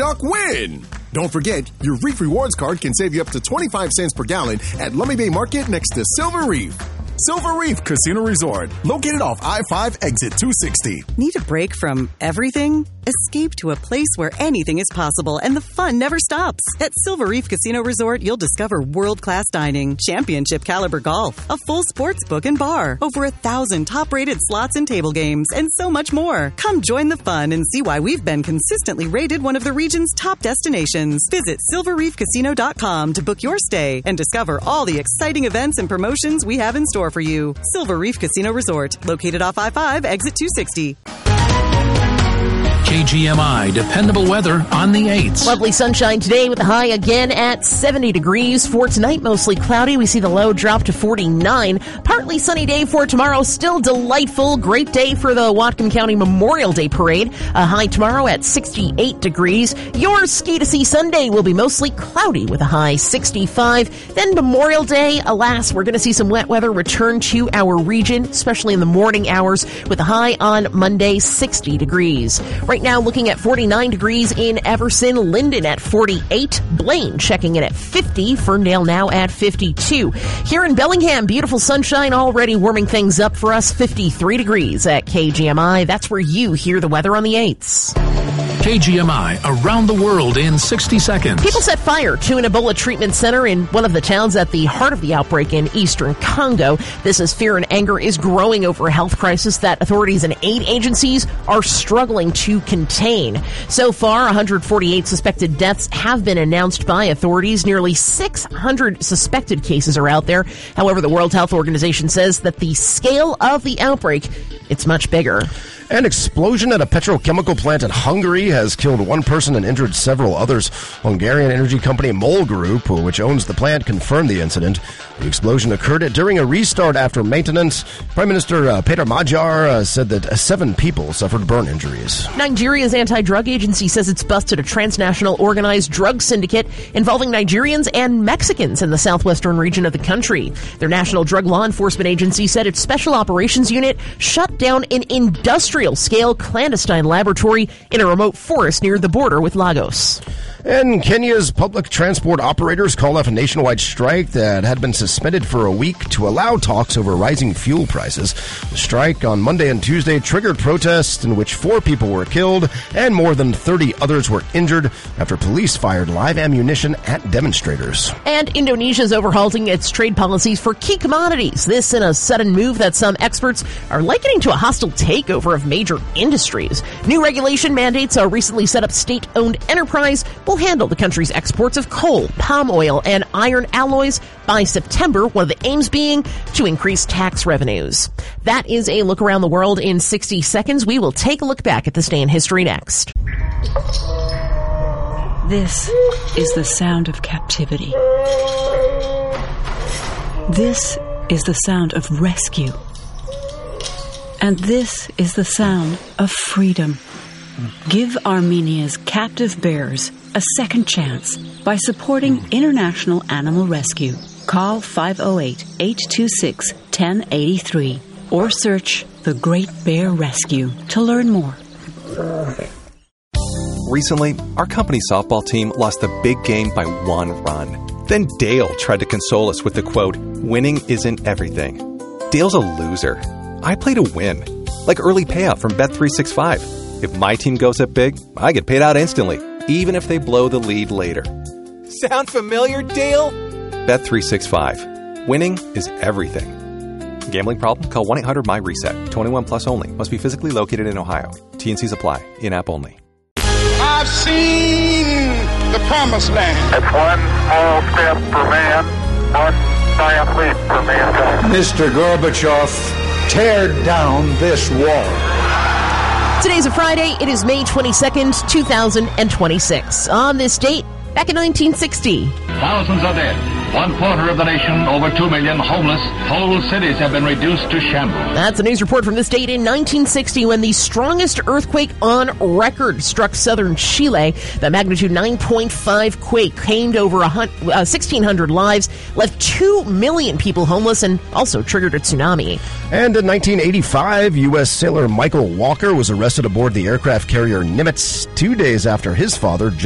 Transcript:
Talk win! Don't forget, your Reef Rewards card can save you up to 25 cents per gallon at Lummi Bay Market next to Silver Reef. Silver Reef Casino Resort, located off I-5 exit 260. Need a break from everything? Escape to a place where anything is possible and the fun never stops. At Silver Reef Casino Resort, you'll discover world-class dining, championship caliber golf, a full sports book and bar, over 1,000 top-rated slots and table games, and so much more. Come join the fun and see why we've been consistently rated one of the region's top destinations. Visit silverreefcasino.com to book your stay and discover all the exciting events and promotions we have in store for you. Silver Reef Casino Resort, located off I-5, exit 260. KGMI dependable weather on the 8s. Lovely sunshine today with the high again at 70 degrees. For tonight, mostly cloudy. We see the low drop to 49. Partly sunny day for tomorrow. Still delightful. Great day for the Whatcom County Memorial Day Parade. A high tomorrow at 68 degrees. Your Ski to See Sunday will be mostly cloudy with a high 65. Then Memorial Day, alas, we're going to see some wet weather return to our region, especially in the morning hours, with a high on Monday 60 degrees. Right now, looking at 49 degrees in Everson, Linden at 48, Blaine checking in at 50, Ferndale now at 52. Here in Bellingham, beautiful sunshine already warming things up for us, 53 degrees at KGMI. That's where you hear the weather on the 8s. KGMI around the world in 60 seconds. People set fire to an Ebola treatment center in one of the towns at the heart of the outbreak in eastern Congo. This as fear and anger is growing over a health crisis that authorities and aid agencies are struggling to contain. So far, 148 suspected deaths have been announced by authorities. Nearly 600 suspected cases are out there. However, the World Health Organization says that the scale of the outbreak, it's much bigger. An explosion at a petrochemical plant in Hungary has killed one person and injured several others. Hungarian energy company MOL Group, which owns the plant, confirmed the incident. The explosion occurred during a restart after maintenance. Prime Minister Péter Magyar said that 7 people suffered burn injuries. Nigeria's anti-drug agency says it's busted a transnational organized drug syndicate involving Nigerians and Mexicans in the southwestern region of the country. Their national drug law enforcement agency said its special operations unit shut down an industrial-scale clandestine laboratory in a remote forest near the border with Lagos. And Kenya's public transport operators called off a nationwide strike that had been suspended for a week to allow talks over rising fuel prices. The strike on Monday and Tuesday triggered protests in which 4 people were killed and more than 30 others were injured after police fired live ammunition at demonstrators. And Indonesia is overhauling its trade policies for key commodities. This in a sudden move that some experts are likening to a hostile takeover of major industries. New regulation mandates a recently set up state-owned enterprise will handle the country's exports of coal, palm oil, and iron alloys by September, one of the aims being to increase tax revenues. That is a look around the world in 60 seconds. We will take a look back at this day in history next. This is the sound of captivity. This is the sound of rescue. And this is the sound of freedom. Give Armenia's captive bears a second chance by supporting International Animal Rescue. Call 508-826-1083 or search The Great Bear Rescue to learn more. Recently, our company softball team lost the big game by 1 run. Then Dale tried to console us with the quote, "Winning isn't everything." Dale's a loser. I play to win, like early payout from Bet365. If my team goes up big, I get paid out instantly, even if they blow the lead later. Sound familiar, Dale? Bet365. Winning is everything. Gambling problem? Call 1-800-MY-RESET. 21 plus only. Must be physically located in Ohio. T&Cs apply. In-app only. I've seen the promised land. It's one small step for man, one giant leap for mankind. Mr. Gorbachev, tear down this wall. Today's a Friday. It is May 22nd, 2026. On this date, back in 1960. Thousands are dead. 1/4 of the nation, over 2 million homeless. Whole cities have been reduced to shambles. That's a news report from this date in 1960 when the strongest earthquake on record struck southern Chile. The magnitude 9.5 quake claimed over 1,600 lives, left 2 million people homeless, and also triggered a tsunami. And in 1985, U.S. sailor Michael Walker was arrested aboard the aircraft carrier Nimitz 2 days after his father,